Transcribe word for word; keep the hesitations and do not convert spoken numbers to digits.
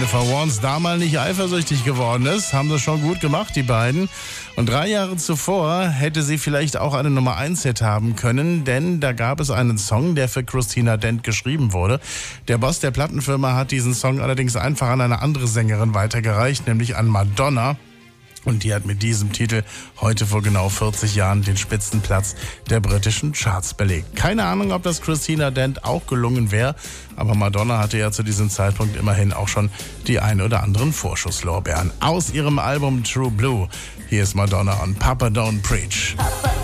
Jennifer Warnes da mal nicht eifersüchtig geworden ist. Haben das schon gut gemacht, die beiden. Und drei Jahre zuvor hätte sie vielleicht auch eine Nummer eins Hit haben können, denn da gab es einen Song, der für Christina Dent geschrieben wurde. Der Boss der Plattenfirma hat diesen Song allerdings einfach an eine andere Sängerin weitergereicht, nämlich an Madonna. Und die hat mit diesem Titel heute vor genau vierzig Jahren den Spitzenplatz der britischen Charts belegt. Keine Ahnung, ob das Christina Dent auch gelungen wäre, aber Madonna hatte ja zu diesem Zeitpunkt immerhin auch schon die ein oder anderen Vorschusslorbeeren. Aus ihrem Album True Blue, hier ist Madonna und Papa Don't Preach. Papa